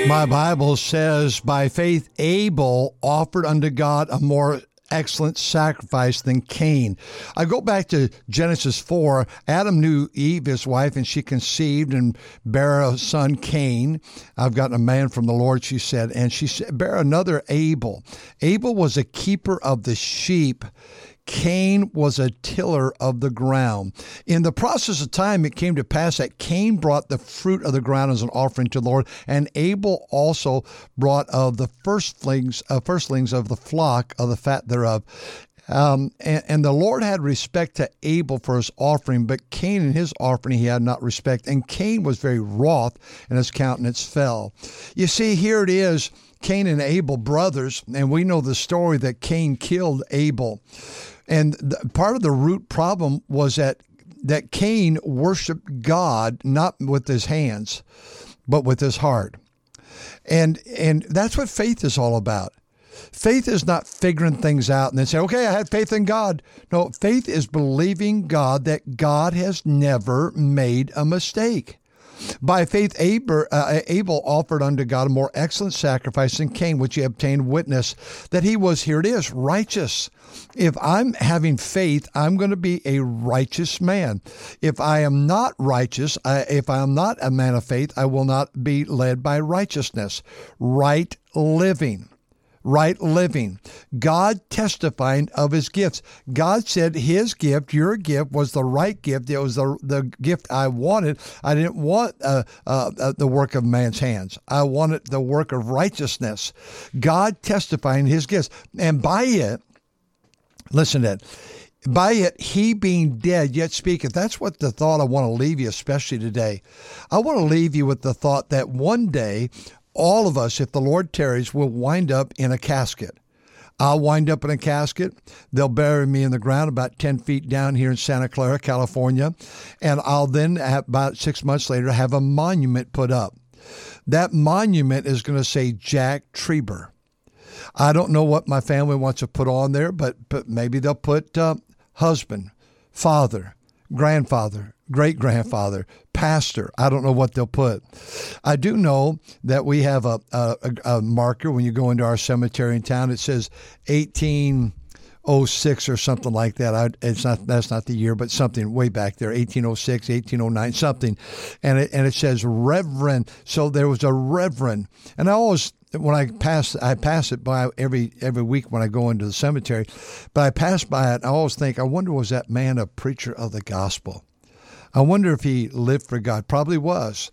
My Bible says, by faith, Abel offered unto God a more excellent sacrifice than Cain. I go back to Genesis 4. Adam knew Eve, his wife, and she conceived and bare a son, Cain. I've gotten a man from the Lord, she said, and she bare another, Abel. Abel was a keeper of the sheep. Cain was a tiller of the ground. In the process of time, it came to pass that Cain brought the fruit of the ground as an offering to the Lord, and Abel also brought of the firstlings of the flock of the fat thereof. And the Lord had respect to Abel for his offering, but Cain and his offering he had not respect. And Cain was very wroth, and his countenance fell. You see, here it is, Cain and Abel, brothers, and we know the story that Cain killed Abel. And part of the root problem was that Cain worshiped God not with his hands, but with his heart. And that's what faith is all about. Faith is not figuring things out and then say, okay, I had faith in God. No, faith is believing God that God has never made a mistake. By faith, Abel offered unto God a more excellent sacrifice than Cain, which he obtained witness that he was, here it is, righteous. If I'm having faith, I'm going to be a righteous man. If I am not righteous, if I am not a man of faith, I will not be led by righteousness. Right living. God testifying of his gifts. God said his gift, your gift, was the right gift. It was the gift I wanted. I didn't want the work of man's hands. I wanted the work of righteousness. God testifying his gifts. And by it, listen to it, by it, he being dead yet speaketh. That's what the thought I want to leave you, especially today. I want to leave you with the thought that one day, all of us, if the Lord tarries, will wind up in a casket. I'll wind up in a casket. They'll bury me in the ground about 10 feet down here in Santa Clara, California. And I'll then, about 6 months later, have a monument put up. That monument is going to say Jack Trieber. I don't know what my family wants to put on there, but maybe they'll put husband, father, grandfather, great-grandfather, pastor. I don't know what they'll put. I do know that we have a marker when you go into our cemetery in town. It says 1806 or something like that. That's not the year, but something way back there, 1806, 1809, something. And it says Reverend. So there was a Reverend. And I always, when I pass it by every week when I go into the cemetery, but I pass by it, I always think, I wonder, was that man a preacher of the gospel? I wonder if he lived for God. Probably was.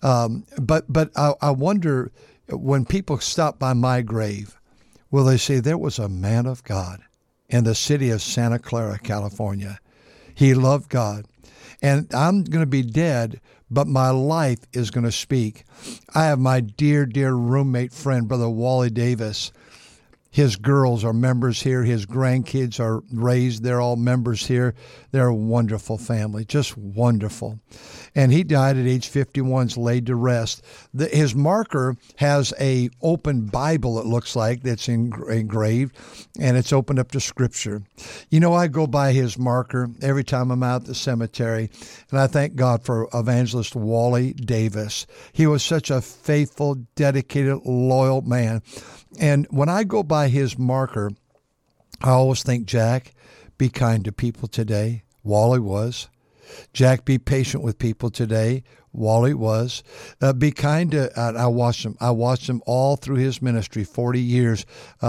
But I wonder, when people stop by my grave, will they say there was a man of God in the city of Santa Clara, California? He loved God. And I'm going to be dead, but my life is going to speak. I have my dear, dear roommate friend, Brother Wally Davis. His girls are members here. His grandkids are raised. They're all members here. They're a wonderful family, just wonderful. And he died at age 51, laid to rest. His marker has a open Bible, it looks like, that's engraved, and it's opened up to Scripture. You know, I go by his marker every time I'm out at the cemetery, and I thank God for Evangelist Wally Davis. He was such a faithful, dedicated, loyal man. And when I go by his marker, I always think, Jack, be kind to people today. Wally was. Jack, be patient with people today. Wally was. Be kind to, I watched him all through his ministry, 40 years,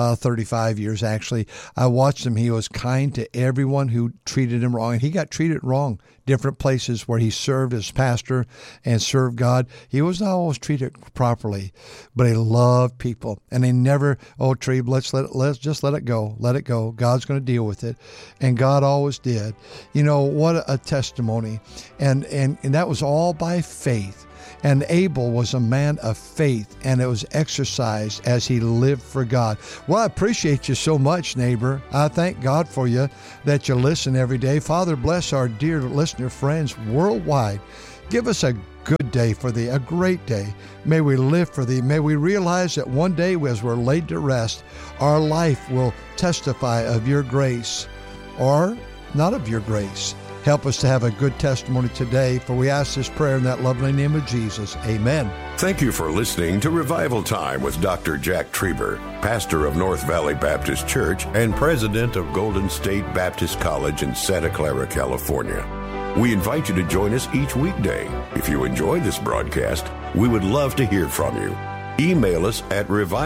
35 years actually. I watched him. He was kind to everyone who treated him wrong. And he got treated wrong. Different places where he served as pastor and served God, he was not always treated properly, but he loved people. And he never, Trebe, let's just let it go. Let it go. God's going to deal with it. And God always did. You know, what a testimony. And that was all by faith. And Abel was a man of faith, and it was exercised as he lived for God. Well, I appreciate you so much, neighbor. I thank God for you that you listen every day. Father, bless our dear listener friends worldwide. Give us a good day for thee, a great day. May we live for thee. May we realize that one day as we're laid to rest, our life will testify of your grace, or not of your grace. Help us to have a good testimony today, for we ask this prayer in that lovely name of Jesus. Amen. Thank you for listening to Revival Time with Dr. Jack Trieber, pastor of North Valley Baptist Church and president of Golden State Baptist College in Santa Clara, California. We invite you to join us each weekday. If you enjoy this broadcast, we would love to hear from you. Email us at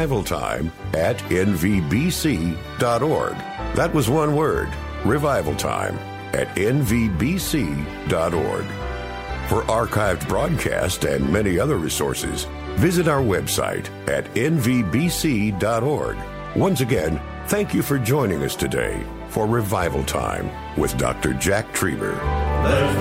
revivaltime@nvbc.org. That was one word, revivaltime@nvbc.org. For archived broadcasts and many other resources, visit our website at nvbc.org. Once again, thank you for joining us today for Revival Time with Dr. Jack Trieber.